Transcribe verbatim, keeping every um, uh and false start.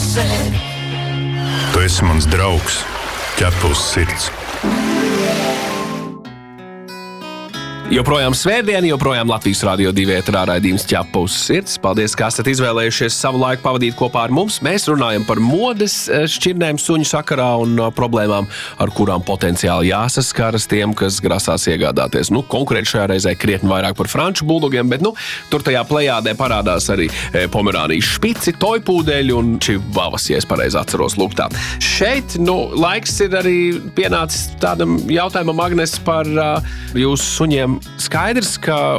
pusē. Tu esi mans draugs, ķepus sirds. Joprojām svētdiena, joprojām Latvijas Rādio divi ēterā raidījums Ķepa uz sirds. Paldies, ka esat izvēlējušies savu laiku pavadīt kopā ar mums. Mēs runājam par modes šķirnēm suņu sakarā un problēmām, ar kurām potenciāli jāsaskaras tiem, kas grasās iegādāties. Nu, konkrēti šajā reizē krietni vairāk par franču buldogiem, bet nu, tur tajā plejādē parādās arī pomerānijas špici, tojpūdeļi un čivavas, ja es pareizi atceros, lūk tā. Šeit, nu, laiks ir arī pienācis tādam jautājumam, Agnes, par uh, jūsu suņiem. Skaidrs, ka